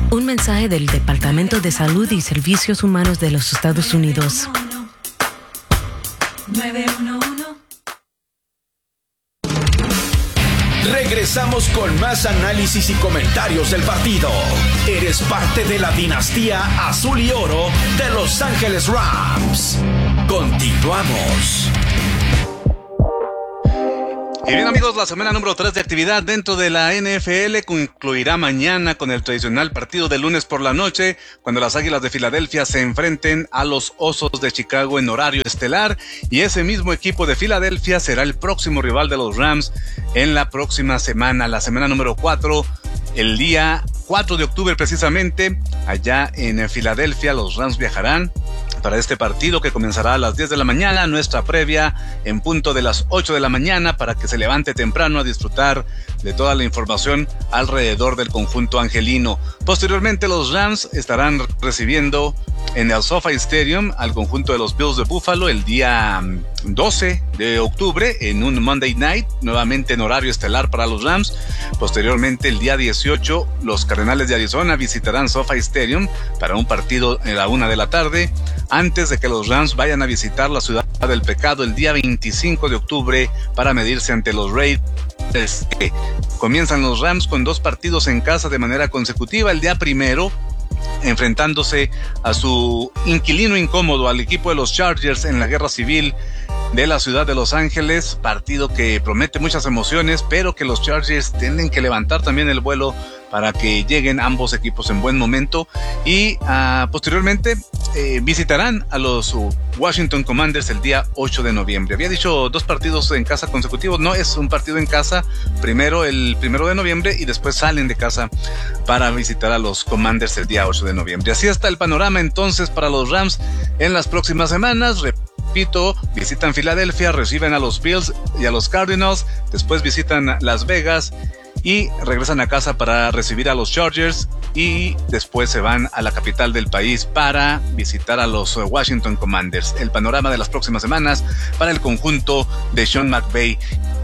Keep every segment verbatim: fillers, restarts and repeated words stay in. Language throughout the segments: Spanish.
Un mensaje del Departamento de Salud y Servicios Humanos de los Estados Unidos. nueve uno uno. Regresamos con más análisis y comentarios del partido. Eres parte de la dinastía azul y oro de Los Ángeles Rams. Continuamos. Y bien, amigos, la semana número tres de actividad dentro de la N F L concluirá mañana con el tradicional partido de lunes por la noche, cuando las Águilas de Filadelfia se enfrenten a los Osos de Chicago en horario estelar, y ese mismo equipo de Filadelfia será el próximo rival de los Rams en la próxima semana, la semana número cuatro, el día cuatro de octubre precisamente. Allá en Filadelfia los Rams viajarán para este partido que comenzará a las diez de la mañana, nuestra previa en punto de las ocho de la mañana, para que se levante temprano a disfrutar de toda la información alrededor del conjunto angelino. Posteriormente los Rams estarán recibiendo en el SoFi Stadium al conjunto de los Bills de Buffalo el día doce de octubre en un Monday Night, nuevamente en horario estelar para los Rams. Posteriormente el día dieciocho los Cardenales de Arizona visitarán SoFi Stadium para un partido a la una de la tarde, antes de que los Rams vayan a visitar la Ciudad del Pecado el día veinticinco de octubre para medirse ante los Raiders. Comienzan los Rams con dos partidos en casa de manera consecutiva. El día primero enfrentándose a su inquilino incómodo, al equipo de los Chargers en la guerra civil de la ciudad de Los Ángeles, partido que promete muchas emociones, pero que los Chargers tienen que levantar también el vuelo para que lleguen ambos equipos en buen momento. Y uh, posteriormente eh, visitarán a los Washington Commanders el día ocho de noviembre. Había dicho dos partidos en casa consecutivos, no, es un partido en casa, primero el primero de noviembre y después salen de casa para visitar a los Commanders el día ocho de noviembre. Así está el panorama entonces para los Rams en las próximas semanas. Repito, visitan Filadelfia, reciben a los Bills y a los Cardinals, después visitan Las Vegas y regresan a casa para recibir a los Chargers, y después se van a la capital del país para visitar a los Washington Commanders. El panorama de las próximas semanas para el conjunto de Sean McVay,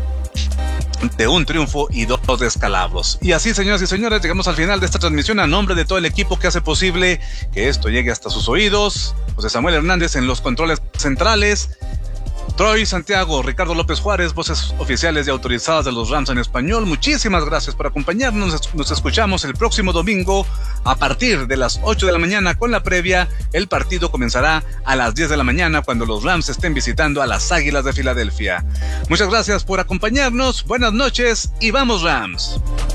de un triunfo y dos descalabros. Y así, señoras y señores, llegamos al final de esta transmisión. A nombre de todo el equipo que hace posible que esto llegue hasta sus oídos, José Samuel Hernández en los controles centrales, Troy Santiago, Ricardo López Juárez, voces oficiales y autorizadas de los Rams en español. Muchísimas gracias por acompañarnos. Nos escuchamos el próximo domingo a partir de las ocho de la mañana con la previa. El partido comenzará a las diez de la mañana cuando los Rams estén visitando a las Águilas de Filadelfia. Muchas gracias por acompañarnos. Buenas noches y vamos Rams.